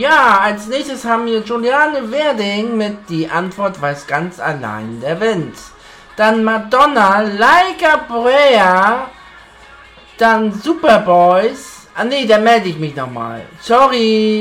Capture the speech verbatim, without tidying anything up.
Ja, als nächstes haben wir Juliane Werding mit Die Antwort weiß ganz allein der Wind. Dann Madonna, Like a Prayer. Dann Superboys. Ah nee, da melde ich mich nochmal. Sorry.